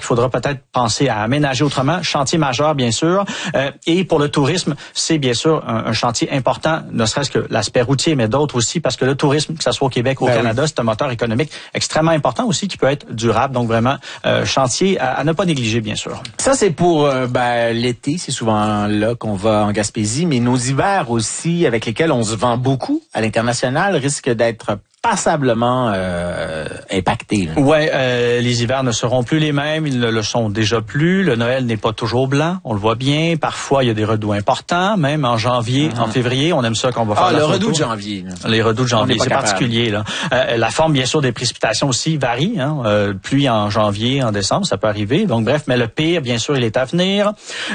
faudra peut-être penser à aménager autrement. Chantier majeur, bien sûr. Et pour le tourisme, c'est bien sûr un chantier important, ne serait-ce que l'aspect routier, mais d'autres aussi, parce que le tourisme, que ce soit au Québec ou au Canada, c'est un moteur économique extrêmement important aussi qui peut être durable. Donc vraiment, chantier à ne pas négliger, bien sûr. Ça, c'est pour l'été. C'est souvent là qu'on va en Gaspésie. Mais nos hivers aussi, avec lesquels on se vend beaucoup à l'international, risquent d'être passablement impactés. Ouais, les hivers ne seront plus les mêmes, ils ne le sont déjà plus. Le Noël n'est pas toujours blanc, on le voit bien. Parfois, il y a des redoux importants, même en janvier, en février. On aime ça qu'on va faire la le photo. redout de janvier. Là. Les redoux de janvier, c'est particulier. Là. La forme, bien sûr, des précipitations aussi varie. Pluie en janvier, en décembre, ça peut arriver. Donc, bref, mais le pire, bien sûr, il est à venir.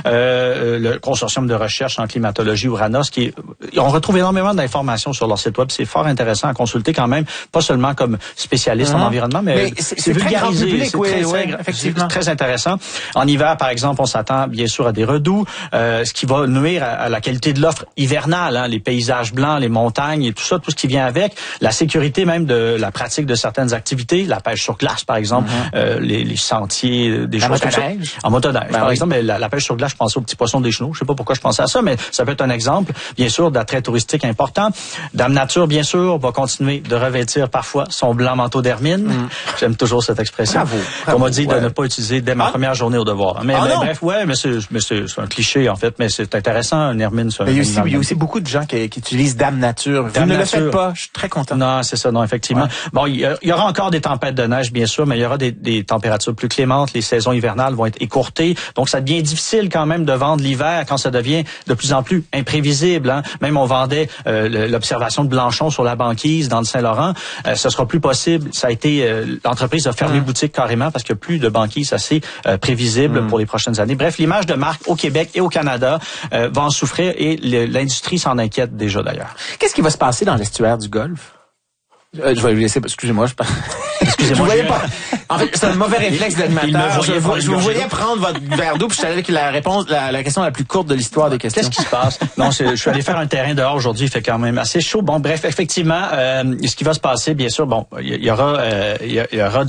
Le consortium de recherche en climatologie Ouranos, on retrouve énormément d'informations sur leur site web. C'est fort intéressant à consulter quand même. Pas seulement comme spécialiste en environnement, mais c'est vulgarisé, c'est très intéressant. En hiver, par exemple, on s'attend bien sûr à des redoux, ce qui va nuire à la qualité de l'offre hivernale, les paysages blancs, les montagnes et tout ça, tout ce qui vient avec, la sécurité même de la pratique de certaines activités, la pêche sur glace par exemple, les sentiers, des choses comme ça. En motoneige, par exemple, mais la pêche sur glace, je pensais aux petits poissons des chenaux. Je sais pas pourquoi je pensais à ça, mais ça peut être un exemple, bien sûr, d'attrait touristique important. Dame Nature, bien sûr, va continuer de revêtir parfois son blanc manteau d'hermine. J'aime toujours cette expression. Bravo. On m'a dit de ne pas utiliser dès ma première journée au devoir. Mais bref, mais c'est un cliché en fait, mais c'est intéressant, une hermine. Il y a aussi beaucoup de gens qui utilisent Dame Nature. Vous ne le faites pas, je suis très content. Non, c'est ça, non, effectivement. Ouais. Bon, il y aura encore des tempêtes de neige, bien sûr, mais il y aura des températures plus clémentes. Les saisons hivernales vont être écourtées. Donc, ça devient difficile quand même de vendre l'hiver quand ça devient de plus en plus imprévisible. Même on vendait l'observation de Blanchon sur la banquise dans le Saint-Laurent. Ce sera plus possible. Ça a été l'entreprise a fermé boutique carrément parce qu'il n'y a plus de banquise assez prévisible pour les prochaines années. Bref, l'image de marque au Québec et au Canada va en souffrir et l'industrie s'en inquiète déjà d'ailleurs. Qu'est-ce qui va se passer dans l'estuaire du Golfe? Je vais vous laisser. Excusez-moi, Excusez-moi. En fait, c'est un mauvais réflexe d'animateur. Je vous voyais prendre votre verre d'eau, puis je savais que la question la plus courte de l'histoire des questions. Qu'est-ce qui se passe? Non, je suis allé faire un terrain dehors aujourd'hui, il fait quand même assez chaud. Bon, bref, effectivement, ce qui va se passer, bien sûr, bon, il y aura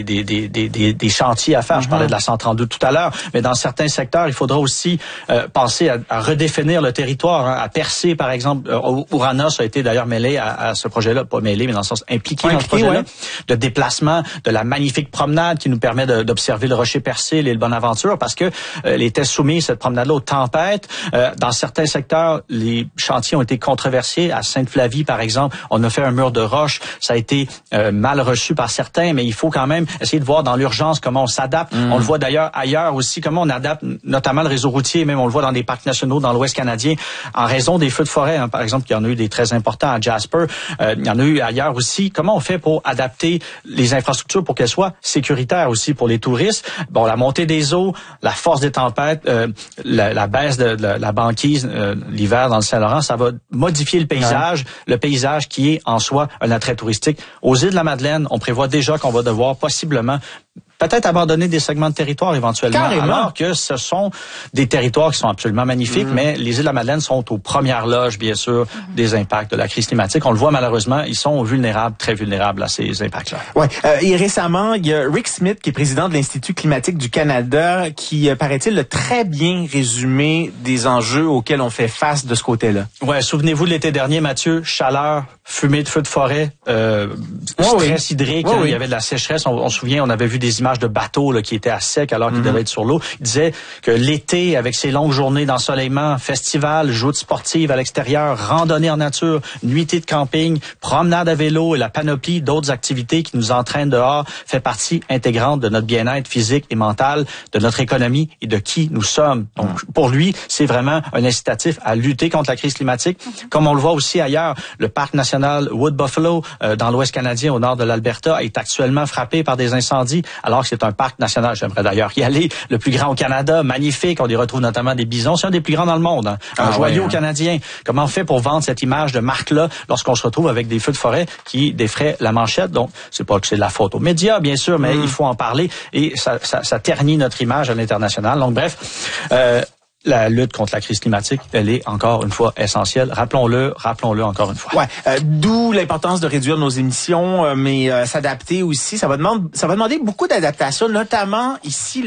des chantiers à faire. Je parlais de la 132 tout à l'heure, mais dans certains secteurs, il faudra aussi penser à redéfinir le territoire, à percer, par exemple. Ouranos a été d'ailleurs mêlé à ce projet-là, pas mêlé, mais dans le sens impliqué dans ce projet-là, de déplacement, de la magnifique promenade qui nous permet d'observer le Rocher Percé, l'île Bonaventure, parce que elle était soumise, cette promenade-là, aux tempêtes. Dans certains secteurs, les chantiers ont été controversés. À Sainte-Flavie, par exemple, on a fait un mur de roche. Ça a été mal reçu par certains, mais il faut quand même essayer de voir dans l'urgence comment on s'adapte. On le voit d'ailleurs ailleurs aussi, comment on adapte notamment le réseau routier, même on le voit dans des parcs nationaux dans l'Ouest canadien, en raison des feux de forêt. Par exemple, il y en a eu des très importants à Jasper. Il y en a eu ailleurs aussi. Comment on fait pour adapter les infrastructures pour qu'elles soient sécuritaires aussi pour les touristes? Bon, la montée des eaux, la force des tempêtes, la baisse de la banquise l'hiver dans le Saint-Laurent, ça va modifier le paysage qui est en soi un attrait touristique. Aux îles de la Madeleine, on prévoit déjà qu'on va devoir possiblement peut-être abandonner des segments de territoire éventuellement, alors que ce sont des territoires qui sont absolument magnifiques, mais les îles de la Madeleine sont aux premières loges, bien sûr, des impacts de la crise climatique. On le voit malheureusement, ils sont vulnérables, très vulnérables à ces impacts-là. Ouais. Et récemment, il y a Rick Smith, qui est président de l'Institut climatique du Canada, qui, paraît-il, a très bien résumé des enjeux auxquels on fait face de ce côté-là. Ouais, souvenez-vous de l'été dernier, Mathieu, chaleur, fumée de feux de forêt, stress hydrique, il y avait de la sécheresse. On se souvient, on avait vu des images de bateaux là, qui étaient à sec alors qu'ils devaient être sur l'eau. Il disait que l'été, avec ses longues journées d'ensoleillement, festivals, joutes sportives à l'extérieur, randonnées en nature, nuitées de camping, promenades à vélo et la panoplie d'autres activités qui nous entraînent dehors fait partie intégrante de notre bien-être physique et mental, de notre économie et de qui nous sommes. Donc, pour lui, c'est vraiment un incitatif à lutter contre la crise climatique. Comme on le voit aussi ailleurs, le parc national Wood Buffalo, dans l'Ouest canadien, au nord de l'Alberta, est actuellement frappé par des incendies, alors que c'est un parc national. J'aimerais d'ailleurs y aller. Le plus grand au Canada, magnifique. On y retrouve notamment des bisons. C'est un des plus grands dans le monde. Un joyau canadien. Comment on fait pour vendre cette image de marque-là lorsqu'on se retrouve avec des feux de forêt qui défraient la manchette? Donc, c'est pas que c'est de la faute aux médias, bien sûr, mais il faut en parler et ça ternit notre image à l'international. Donc, bref, la lutte contre la crise climatique, elle est encore une fois essentielle. Rappelons-le encore une fois. D'où l'importance de réduire nos émissions, mais s'adapter aussi. Ça va demander beaucoup d'adaptation, notamment ici.